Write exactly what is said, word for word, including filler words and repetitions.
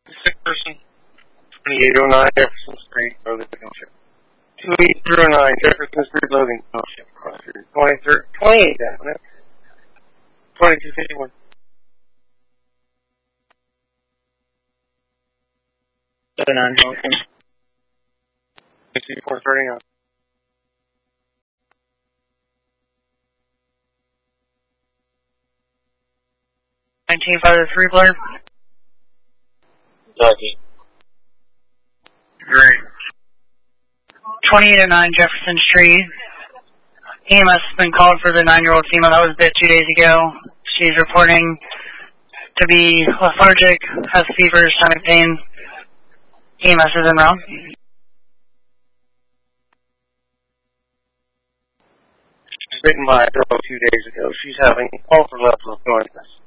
Sick person. twenty-eight oh nine Jefferson Street, Logan Township. twenty-eight oh nine Jefferson Street, Logan Township. Cross Street. twenty-eight down there. twenty-two fifty-one. seven nine, okay. sixty-four thirty-nine. nineteen five oh three, Blair. Dougie. Great. twenty-eight oh nine Jefferson Street. E M S has been called for the nine-year-old female that was bit two days ago. She's reporting to be lethargic, has fever, stomach pain. E M S is en route. She was bitten by a girl two days ago. She's having all levels of blindness.